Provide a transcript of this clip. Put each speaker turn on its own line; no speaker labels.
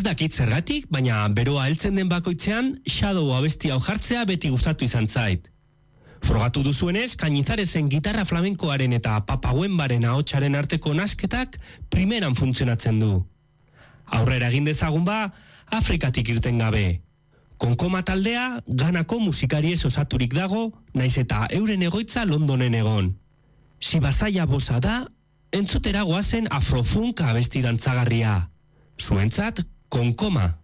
Ez dakit zergatik, baina beroa heltzen den bakoitzean Shadow abesti hau jartzea beti gustatu izan zait. Frogatu duzuenez, Cañizarezen gitarra flamenkoaren eta Papa Wembaren ahotsaren arteko nasketak primeran funtzionatzen du. Aurrera egin dezagun ba, Afrikatik irten gabe. Konkoma taldea Ganako musikariez osaturik dago, naiz eta euren egoitza Londonen egon. Sibasaia bosa da, entzutera goazen afrofunk abesti dantzagarria. Zuentzat, Konkoma.